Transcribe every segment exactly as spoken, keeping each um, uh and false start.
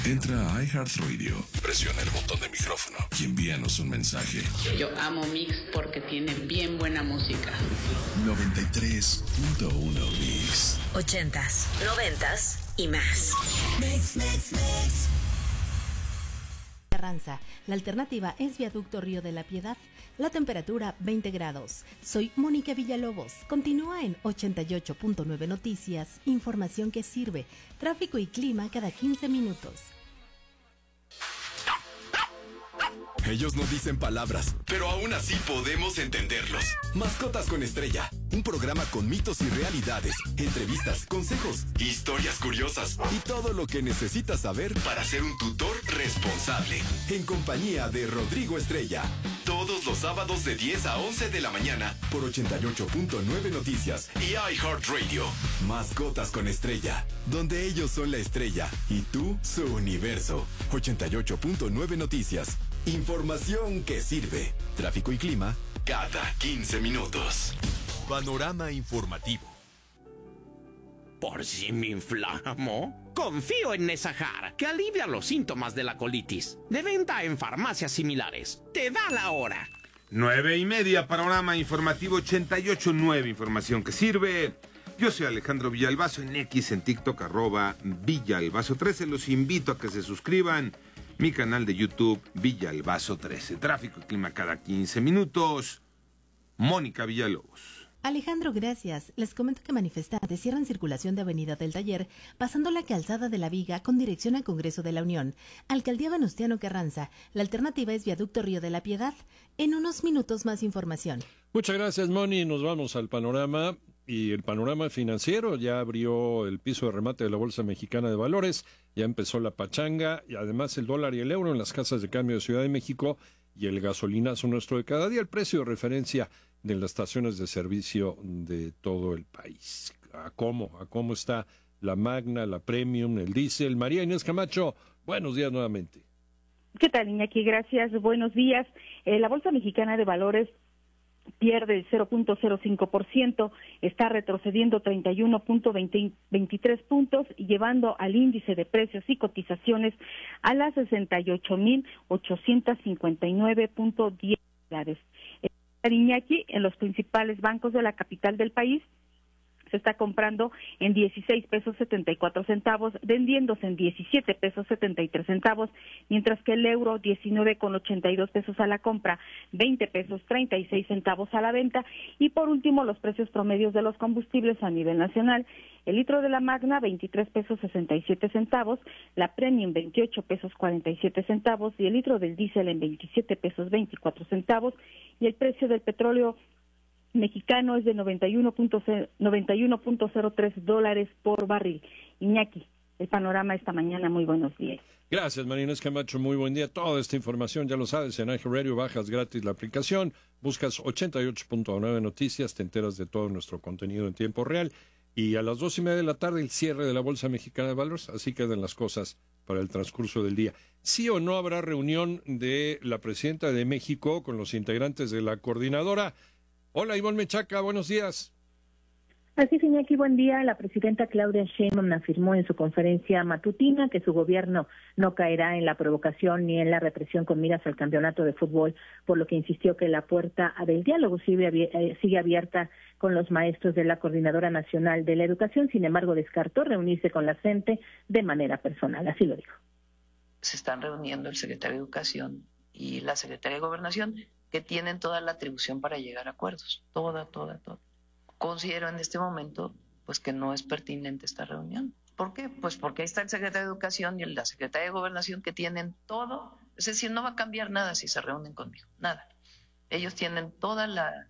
Entra a iHeartRadio, presiona el botón de micrófono y envíanos un mensaje. Yo amo Mix porque tiene bien buena música. noventa y tres punto uno Mix. Ochentas, noventas y más. Mix, mix, mix. Carranza. La alternativa es Viaducto Río de la Piedad. La temperatura veinte grados. Soy Mónica Villalobos. Continúa en ochenta y ocho punto nueve Noticias. Información que sirve. Tráfico y clima cada quince minutos. Ellos no dicen palabras, pero aún así podemos entenderlos. Mascotas con Estrella, un programa con mitos y realidades, entrevistas, consejos, historias curiosas y todo lo que necesitas saber para ser un tutor responsable. En compañía de Rodrigo Estrella, todos los sábados de diez a once de la mañana por ochenta y ocho punto nueve Noticias y iHeartRadio. Mascotas con Estrella, donde ellos son la estrella y tú su universo. ochenta y ocho punto nueve Noticias. Información que sirve. Tráfico y clima cada quince minutos. Panorama informativo. Por si me inflamo, confío en Nesajar, que alivia los síntomas de la colitis. De venta en farmacias similares. Te da la hora. Nueve y media, panorama informativo ochenta y ocho punto nueve, información que sirve. Yo soy Alejandro Villalbazo en X, en TikTok, arroba Villalbazo trece. Los invito a que se suscriban. Mi canal de YouTube, Villalbazo trece. Tráfico y clima cada quince minutos. Mónica Villalobos. Alejandro, gracias. Les comento que manifestantes cierran circulación de Avenida del Taller, pasando la calzada de la Viga con dirección al Congreso de la Unión. Alcaldía Venustiano Carranza. La alternativa es Viaducto Río de la Piedad. En unos minutos más información. Muchas gracias, Moni. Nos vamos al panorama. Y el panorama financiero, ya abrió el piso de remate de la Bolsa Mexicana de Valores, ya empezó la pachanga, y además el dólar y el euro en las casas de cambio de Ciudad de México, y el gasolinazo nuestro de cada día, el precio de referencia de las estaciones de servicio de todo el país. ¿A cómo? ¿A cómo está la Magna, la Premium, el diésel? María Inés Camacho, buenos días nuevamente. ¿Qué tal, Iñaki? Gracias, buenos días. Eh, la Bolsa Mexicana de Valores pierde el cero punto cero cinco por ciento, está retrocediendo treinta y uno punto veintitrés puntos, llevando al índice de precios y cotizaciones a las sesenta y ocho mil ochocientos cincuenta y nueve punto diez dólares. Iñaki, en los principales bancos de la capital del país, se está comprando en dieciséis pesos setenta y cuatro centavos, vendiéndose en diecisiete pesos setenta y tres centavos, mientras que el euro diecinueve con ochenta y dos pesos a la compra, veinte pesos treinta y seis centavos a la venta, y por último los precios promedios de los combustibles a nivel nacional. El litro de la Magna veintitrés pesos sesenta y siete centavos, la Premium veintiocho pesos cuarenta y siete centavos y el litro del diésel en veintisiete pesos veinticuatro centavos, y el precio del petróleo mexicano es de noventa y uno punto cero tres dólares por barril. Iñaki, el panorama esta mañana, muy buenos días. Gracias, María Inés Camacho, muy buen día. Toda esta información, ya lo sabes, en iHeartRadio, bajas gratis la aplicación, buscas ochenta y ocho punto nueve Noticias, te enteras de todo nuestro contenido en tiempo real, y a las dos y media de la tarde el cierre de la Bolsa Mexicana de Valores, así quedan las cosas para el transcurso del día. ¿Sí o no habrá reunión de la presidenta de México con los integrantes de la coordinadora? Hola, Ivonne Menchaca, buenos días. Así es, Iñaki, buen día. La presidenta Claudia Sheinbaum afirmó en su conferencia matutina que su gobierno no caerá en la provocación ni en la represión con miras al campeonato de fútbol, por lo que insistió que la puerta del diálogo sigue, sigue abierta con los maestros de la Coordinadora Nacional de la Educación. Sin embargo, descartó reunirse con la gente de manera personal. Así lo dijo. Se están reuniendo el secretario de Educación y la secretaria de Gobernación, que tienen toda la atribución para llegar a acuerdos, toda, toda, toda. Considero en este momento pues que no es pertinente esta reunión. ¿Por qué? Pues porque ahí está el secretario de Educación y la secretaria de Gobernación, que tienen todo, es decir, no va a cambiar nada si se reúnen conmigo, nada. Ellos tienen toda la,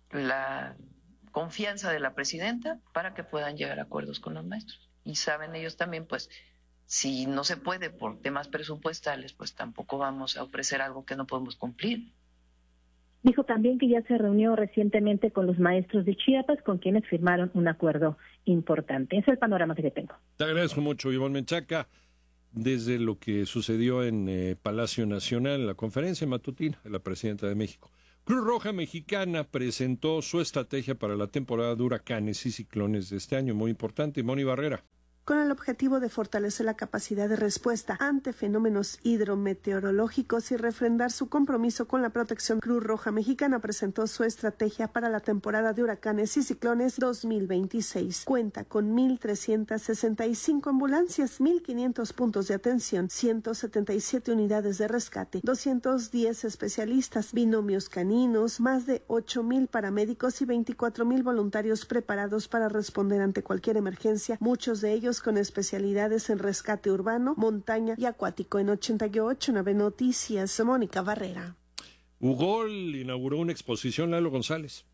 la confianza de la presidenta para que puedan llegar a acuerdos con los maestros. Y saben ellos también, pues, si no se puede por temas presupuestales, pues tampoco vamos a ofrecer algo que no podemos cumplir. Dijo también que ya se reunió recientemente con los maestros de Chiapas, con quienes firmaron un acuerdo importante. Ese es el panorama que tengo. Te agradezco mucho, Ivonne Menchaca. Desde lo que sucedió en eh, Palacio Nacional, en la conferencia matutina de la presidenta de México. Cruz Roja Mexicana presentó su estrategia para la temporada de huracanes y ciclones de este año, muy importante. Moni Barrera. con el objetivo de fortalecer la capacidad de respuesta ante fenómenos hidrometeorológicos y refrendar su compromiso con la protección. Cruz Roja Mexicana presentó su estrategia para la temporada de huracanes y ciclones dos mil veintiséis. Cuenta con mil trescientas sesenta y cinco ambulancias, mil quinientos puntos de atención, ciento setenta y siete unidades de rescate, doscientos diez especialistas, binomios caninos, más de ocho mil paramédicos y veinticuatro mil voluntarios preparados para responder ante cualquier emergencia, muchos de ellos con especialidades en rescate urbano, montaña y acuático. En ochenta y ocho nueve Noticias, Mónica Barrera. Ugol inauguró una exposición Lalo González.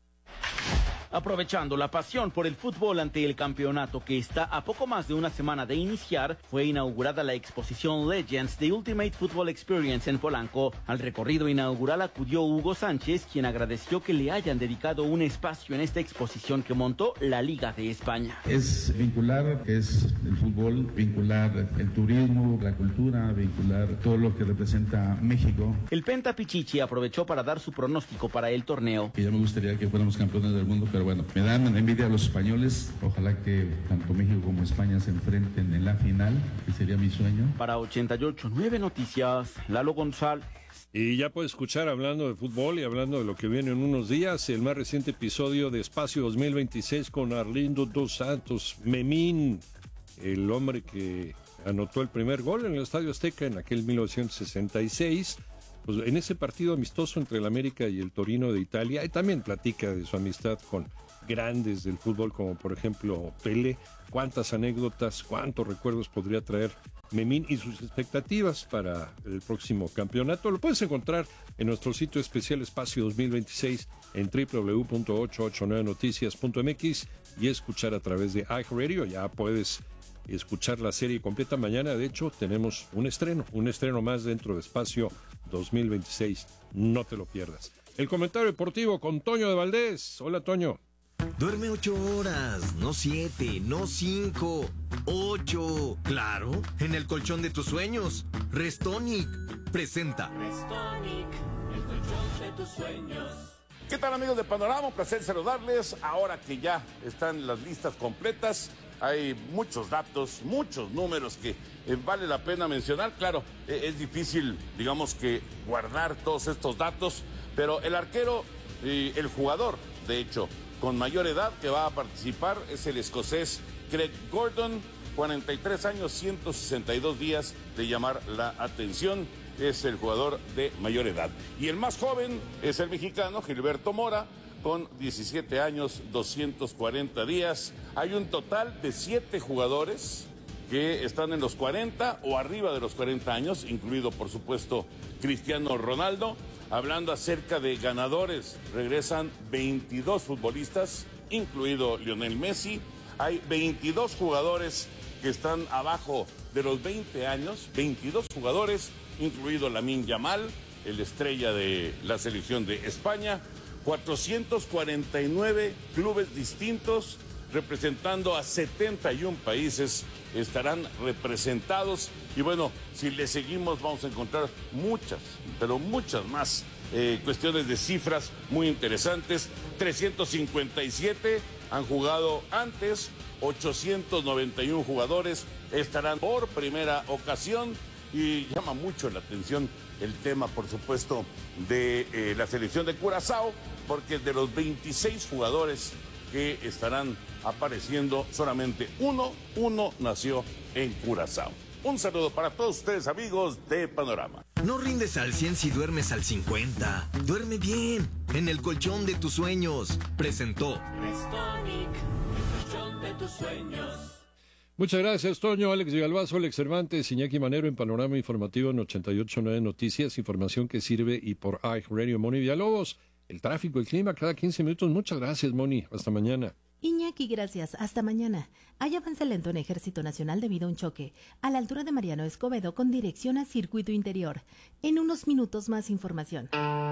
Aprovechando la pasión por el fútbol ante el campeonato que está a poco más de una semana de iniciar, fue inaugurada la exposición Legends The Ultimate Football Experience en Polanco. Al recorrido inaugural acudió Hugo Sánchez, quien agradeció que le hayan dedicado un espacio en esta exposición que montó la Liga de España. Es vincular, es el fútbol, vincular el turismo, la cultura, vincular todo lo que representa México. El Penta Pichichi aprovechó para dar su pronóstico para el torneo. Que ya me gustaría que fuéramos campeones del mundo, pero bueno, me dan envidia a los españoles. Ojalá que tanto México como España se enfrenten en la final, que sería mi sueño. Para ochenta y ocho nueve Noticias, Lalo González. Y ya puede escuchar, hablando de fútbol y hablando de lo que viene en unos días, el más reciente episodio de Espacio dos mil veintiséis con Arlindo dos Santos, Memín, el hombre que anotó el primer gol en el Estadio Azteca en aquel mil novecientos sesenta y seis. Pues en ese partido amistoso entre el América y el Torino de Italia, y también platica de su amistad con grandes del fútbol como por ejemplo Pelé. Cuántas anécdotas, cuántos recuerdos podría traer Memín y sus expectativas para el próximo campeonato. Lo puedes encontrar en nuestro sitio especial Espacio dos mil veintiséis en doble u doble u doble u punto ochocientos ochenta y nueve noticias punto m x y escuchar a través de iHeartRadio. Ya puedes escuchar la serie completa. Mañana, de hecho, tenemos un estreno, un estreno más dentro de Espacio dos mil veintiséis. No te lo pierdas. El comentario deportivo con Toño de Valdés. Hola, Toño. Duerme ocho horas, no siete, no cinco, ocho. Claro, en el colchón de tus sueños. Restonic presenta. Restonic, el colchón de tus sueños. ¿Qué tal, amigos de Panorama? Un placer saludarles. Ahora que ya están las listas completas, hay muchos datos, muchos números que eh, vale la pena mencionar. Claro, eh, es difícil, digamos que, guardar todos estos datos, pero el arquero y el jugador, de hecho, con mayor edad que va a participar es el escocés Craig Gordon, cuarenta y tres años, ciento sesenta y dos días de llamar la atención. Es el jugador de mayor edad. Y el más joven es el mexicano Gilberto Mora, con diecisiete años, doscientos cuarenta días. Hay un total de siete jugadores que están en los cuarenta o arriba de los cuarenta años, incluido, por supuesto, Cristiano Ronaldo. Hablando acerca de ganadores, regresan veintidós futbolistas, incluido Lionel Messi. Hay veintidós jugadores que están abajo de los veinte años, veintidós jugadores, incluido Lamine Yamal, el estrella de la selección de España. cuatrocientos cuarenta y nueve clubes distintos, representando a setenta y un países, estarán representados. Y bueno, si le seguimos vamos a encontrar muchas, pero muchas más eh, cuestiones de cifras muy interesantes. trescientos cincuenta y siete han jugado antes, ochocientos noventa y uno jugadores estarán por primera ocasión. Y llama mucho la atención el tema, por supuesto, de eh, la selección de Curazao, porque de los veintiséis jugadores que estarán apareciendo, solamente uno, uno nació en Curazao. Un saludo para todos ustedes, amigos de Panorama. No rindes al cien si duermes al cincuenta. Duerme bien, en el colchón de tus sueños. Presentó Restonic, el colchón de tus sueños. Muchas gracias, Toño. Alex Villalbazo, Alex Cervantes, Iñaki Manero en Panorama Informativo en ochenta y ocho nueve Noticias, información que sirve, y por iHeartRadio. Moni Villalobos, el tráfico, el clima cada quince minutos. Muchas gracias, Moni. Hasta mañana. Iñaki, gracias. Hasta mañana. Hay avance lento en Ejército Nacional debido a un choque a la altura de Mariano Escobedo con dirección a Circuito Interior. En unos minutos más información.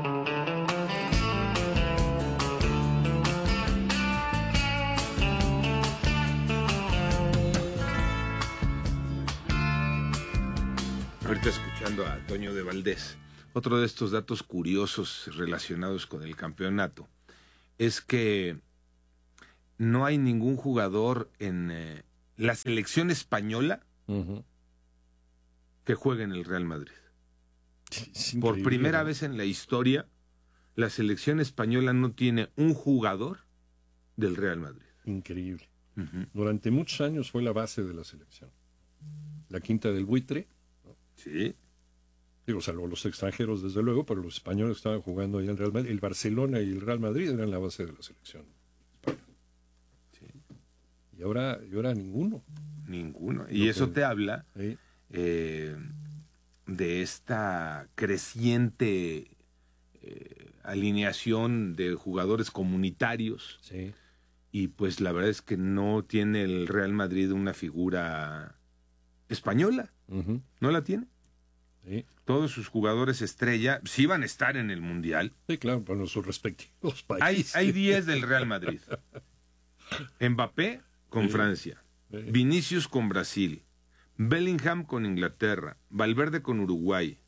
Ahorita escuchando a Toño de Valdés, otro de estos datos curiosos relacionados con el campeonato es que no hay ningún jugador en, eh, la selección española uh-huh. que juega en el Real Madrid. Es Por primera vez en la historia, la selección española no tiene un jugador del Real Madrid. Increíble. Uh-huh. Durante muchos años fue la base de la selección. La quinta del buitre. ¿no? Sí. Digo, salvo los extranjeros, desde luego, pero los españoles estaban jugando ahí en el Real Madrid. El Barcelona y el Real Madrid eran la base de la selección española. Sí. Y ahora, y ahora ninguno. Ninguno. Y eso que... te habla ¿sí? eh, de esta creciente eh, alineación de jugadores comunitarios. Sí. Y pues la verdad es que no tiene el Real Madrid una figura española. Uh-huh. ¿No la tiene? Sí. Todos sus jugadores estrella sí van a estar en el Mundial. Sí, claro, con sus respectivos países. Hay diez del Real Madrid. Mbappé con sí. Francia. Sí. Vinicius con Brasil. Bellingham con Inglaterra. Valverde con Uruguay.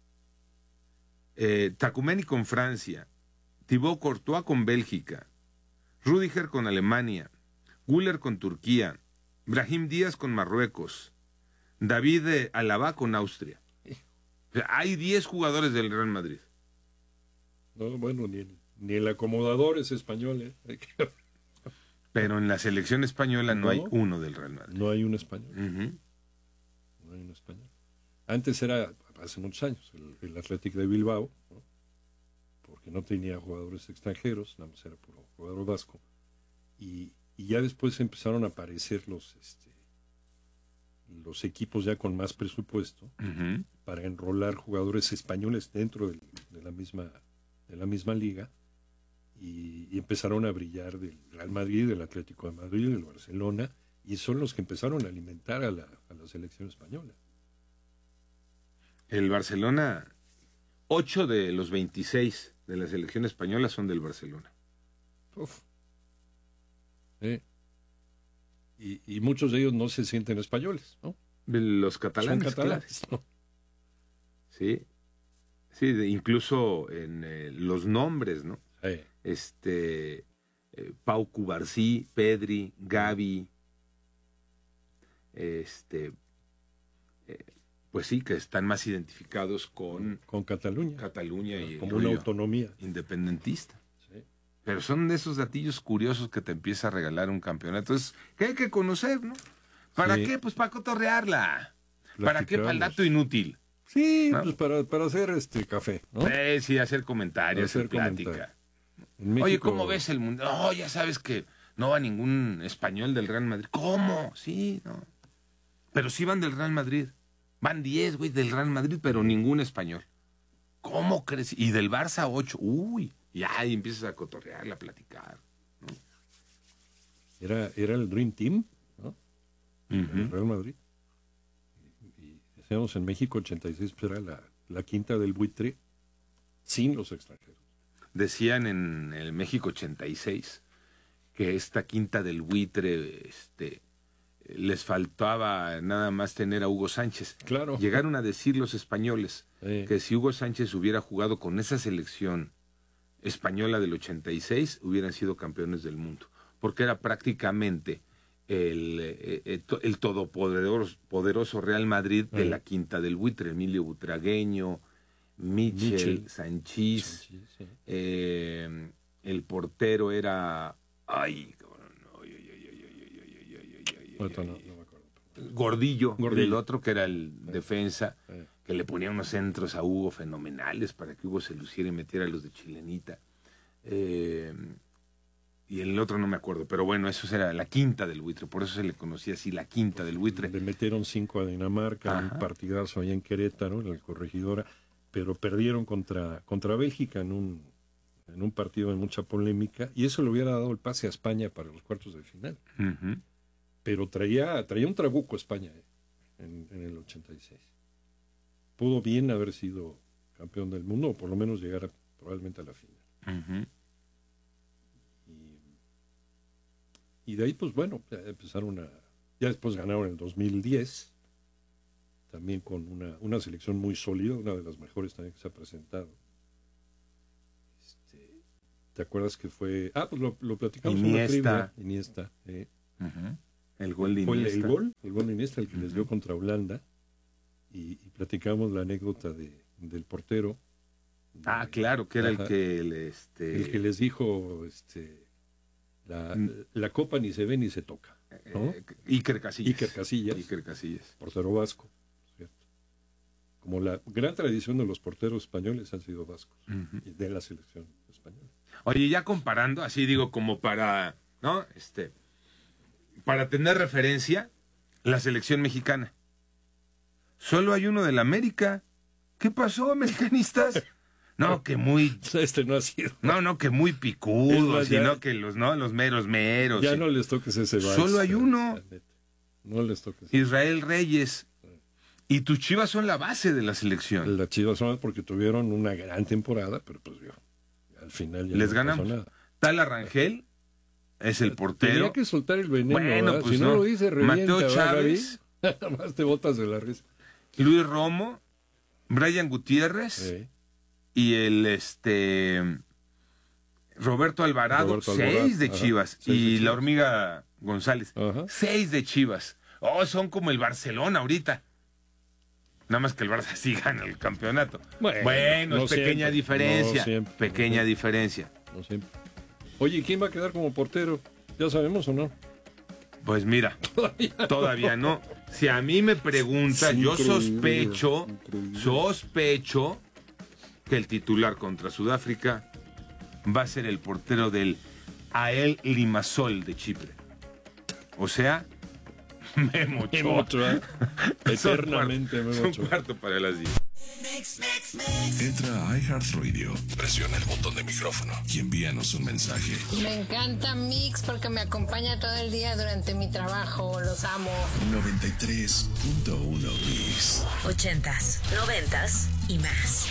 Eh, Tchouaméni con Francia. Thibaut Courtois con Bélgica. Rüdiger con Alemania. Güler con Turquía. Brahim Díaz con Marruecos. David Alaba con Austria. O sea, hay diez jugadores del Real Madrid. No, bueno, ni el, ni el acomodador es español, ¿eh? Pero en la selección española no, no hay uno del Real Madrid. No hay un español. Uh-huh. No hay un español. Antes era, hace muchos años, el, el Athletic de Bilbao, ¿no? Porque no tenía jugadores extranjeros, nada más era puro jugador vasco. Y, y ya después empezaron a aparecer los, este, los equipos ya con más presupuesto uh-huh. para enrolar jugadores españoles dentro del, de la misma de la misma liga y, y empezaron a brillar del Real Madrid, del Atlético de Madrid, del Barcelona, y son los que empezaron a alimentar a la, a la selección española. El Barcelona, ocho de los veintiséis de la selección española son del Barcelona. Uf. ¿Eh? Y, y muchos de ellos no se sienten españoles, ¿no? Los catalanes. Son catalanes, claro. ¿no? Sí, sí, de, incluso en eh, los nombres, ¿no? Sí. Este, eh, Pau Cubarsí, Pedri, Gavi, este, eh, pues sí, que están más identificados con... Con Cataluña. Cataluña y como una autonomía. Independentista. Sí. Pero son de esos datillos curiosos que te empieza a regalar un campeonato. Entonces, que hay que conocer, ¿no? ¿Para sí. qué? Pues para cotorrearla. ¿Para qué? Para el dato inútil. Sí, ¿no? Pues para, para hacer este café, ¿no? Sí, sí, hacer comentarios, hacer, hacer plática. Comentario. Oye, ¿cómo ves el mundo? No, ya sabes que no va ningún español del Real Madrid. ¿Cómo? Sí, no. Pero sí van del Real Madrid. Van diez, güey, del Real Madrid, pero ningún español. ¿Cómo crees? Y del Barça ocho. Uy, ya ahí empiezas a cotorrear, a platicar, ¿no? Era, era el Dream Team, ¿no? Uh-huh. El Real Madrid. En México ochenta y seis, pues era la, la quinta del buitre sin los extranjeros. Decían en el México ochenta y seis que esta quinta del buitre este, les faltaba nada más tener a Hugo Sánchez. Claro. Llegaron a decir los españoles sí. que si Hugo Sánchez hubiera jugado con esa selección española del ochenta y seis, hubieran sido campeones del mundo, porque era prácticamente... El, el, el todopoderoso poderoso Real Madrid de sí. la quinta del buitre, Emilio Butragueño, Michel, Michel. Sanchís, sí. eh, el portero era ay, Gordillo, Gordillo, el otro que era el sí. defensa, sí. que le ponía unos centros a Hugo fenomenales para que Hugo se luciera y metiera a los de Chilenita. Eh, Y el otro no me acuerdo, pero bueno, eso era la quinta del buitre, por eso se le conocía así, la quinta del buitre. Le metieron cinco a Dinamarca, Ajá. un partidazo allá en Querétaro, en la Corregidora, pero perdieron contra, contra Bélgica en un, en un partido de mucha polémica, y eso le hubiera dado el pase a España para los cuartos de final. Uh-huh. Pero traía, traía un trabuco España eh, en, en el ochenta y seis. Pudo bien haber sido campeón del mundo, o por lo menos llegar a, probablemente a la final. Uh-huh. Y de ahí, pues bueno, ya empezaron a... Ya después ganaron en el dos mil diez, también con una, una selección muy sólida, una de las mejores también que se ha presentado. Este, ¿te acuerdas que fue...? Ah, pues lo, lo platicamos Iniesta. en la trivia. Iniesta. Eh. Uh-huh. El gol de Fue el, Iniesta. el gol, el gol de Iniesta, el que les dio contra Holanda. Y, y platicamos la anécdota de, del portero. De, ah, claro, que era ajá, el que le, este... el que les dijo, este, la, la copa ni se ve ni se toca, ¿no? Eh, Iker Casillas. Iker Casillas. Iker Casillas. Portero vasco, ¿cierto? Como la gran tradición de los porteros españoles han sido vascos, uh-huh. y de la selección española. Oye, ya comparando, así digo, como para, ¿no? Este, para tener referencia, la selección mexicana. Solo hay uno del América. ¿Qué pasó, americanistas? No, que muy... Este no ha sido. No, no, que muy picudos, ya, sino que los, ¿no? Los meros meros. Ya sí. no les toques ese vals. Solo hay uno. No les toques. Israel Reyes. Y tus Chivas son la base de la selección. Las Chivas son porque tuvieron una gran temporada, pero pues yo, al final ya les no ganamos. Pasó nada. Tal Arrangel es el portero. Tenía que soltar el veneno, bueno, ¿verdad? pues Si no, no lo dice, revienta, Mateo Chávez. Nada más te botas de la risa. Luis Romo, Brian Gutiérrez, sí. y el este Roberto Alvarado, Roberto seis Alvarado. de Chivas, Ajá, seis y de Chivas. La Hormiga González, Ajá. seis de Chivas. Oh, son como el Barcelona ahorita. Nada más que el Barça sí gana el campeonato. Bueno, bueno no es pequeña siempre, diferencia. No siempre, pequeña no diferencia. No siempre. Oye, ¿quién va a quedar como portero? ¿Ya sabemos o no? Pues mira, todavía no. Todavía no. Si a mí me pregunta, sí, yo sospecho, increíble. sospecho que el titular contra Sudáfrica va a ser el portero del Ael Limassol de Chipre. O sea, Memo Ochoa. Memo Ochoa. Eternamente Memo Ochoa. Un cuarto para las diez. Mix, mix, mix. Entra a iHeartRadio, presiona el botón de micrófono y envíanos un mensaje. Me encanta Mix porque me acompaña todo el día durante mi trabajo. Los amo. noventa y tres punto uno Mix. Ochentas, noventas y más.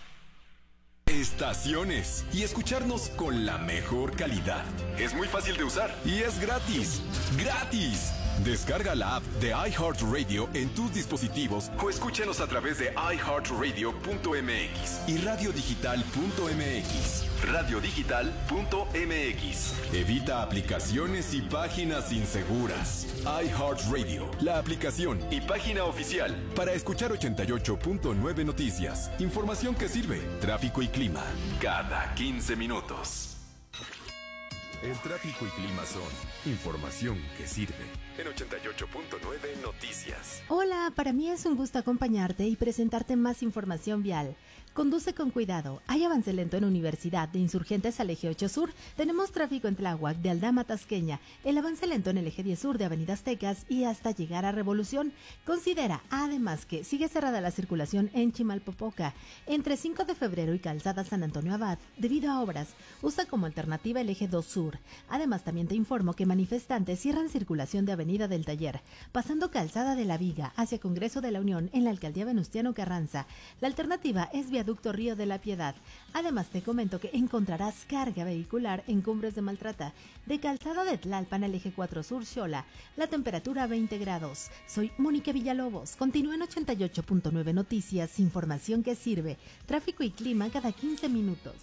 Estaciones y escucharnos con la mejor calidad. Es muy fácil de usar y es gratis. ¡Gratis! Descarga la app de iHeartRadio en tus dispositivos o escúchanos a través de i heart radio punto m x y radio digital punto m x. radio digital punto m x. Evita aplicaciones y páginas inseguras. iHeartRadio, la aplicación y página oficial para escuchar ochenta y ocho punto nueve Noticias. Información que sirve. Tráfico y clima cada quince minutos. El tráfico y clima son información que sirve. En ochenta y ocho punto nueve Noticias. Hola, para mí es un gusto acompañarte y presentarte más información vial. Conduce con cuidado. Hay avance lento en Universidad, de Insurgentes al Eje ocho Sur. Tenemos tráfico en Tláhuac, de Aldama a Tasqueña. El avance lento en el Eje diez Sur, de Avenida Aztecas y hasta llegar a Revolución. Considera, además, que sigue cerrada la circulación en Chimalpopoca, entre cinco de febrero y Calzada San Antonio Abad, debido a obras. Usa como alternativa el Eje dos Sur. Además, también te informo que manifestantes cierran circulación de Avenida del Taller, pasando Calzada de la Viga hacia Congreso de la Unión en la Alcaldía Venustiano Carranza. La alternativa es Viaducto Río de la Piedad. Además, te comento que encontrarás carga vehicular en Cumbres de Maltrata, de Calzada de Tlalpan al Eje cuatro Sur Xola. La temperatura veinte grados. Soy Mónica Villalobos. Continúa en ochenta y ocho punto nueve Noticias, información que sirve. Tráfico y clima cada quince minutos.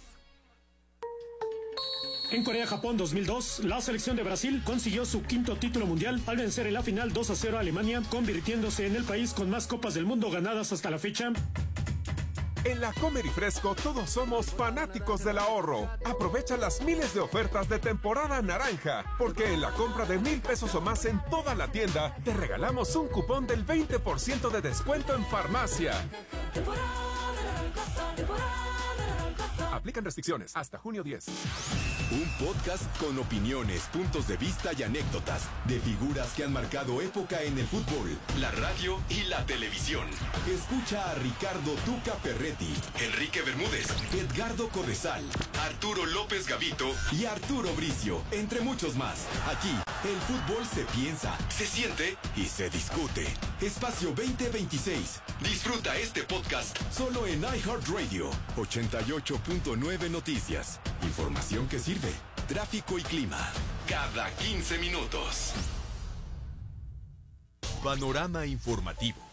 En Corea-Japón dos mil dos, la selección de Brasil consiguió su quinto título mundial al vencer en la final dos a cero a Alemania, convirtiéndose en el país con más copas del mundo ganadas hasta la fecha. En la Comer y Fresco todos somos fanáticos del ahorro. Aprovecha las miles de ofertas de temporada naranja, porque en la compra de mil pesos o más en toda la tienda, te regalamos un cupón del veinte por ciento de descuento en farmacia. Aplican restricciones hasta junio diez. Un podcast con opiniones, puntos de vista y anécdotas de figuras que han marcado época en el fútbol, la radio y la televisión. Escucha a Ricardo Tuca Ferretti, Enrique Bermúdez, Edgardo Codesal, Arturo López Gavito y Arturo Bricio, entre muchos más. Aquí, el fútbol se piensa, se siente y se discute. Espacio veinte veintiséis. Disfruta este podcast solo en iHeartRadio. ochenta y ocho punto nueve Noticias. Información que sirve. Tráfico y clima cada quince minutos. Panorama informativo.